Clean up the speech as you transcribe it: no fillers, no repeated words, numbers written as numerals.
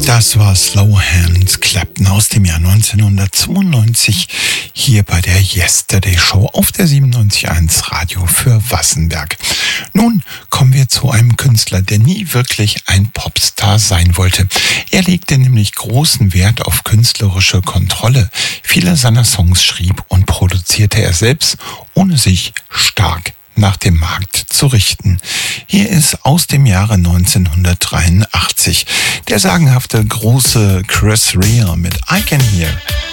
Das war Slow Hands Clapton aus dem Jahr 1992 hier bei der Yesterday Show auf der 97.1 Radio für Wassenberg. Nun kommen wir zu einem Künstler, der nie wirklich ein Popstar sein wollte. Er legte nämlich großen Wert auf künstlerische Kontrolle. Viele seiner Songs schrieb und produzierte er selbst, ohne sich stark nach dem Markt zu richten. Hier ist aus dem Jahre 1983 der sagenhafte große Chris Rea mit I Can Hear.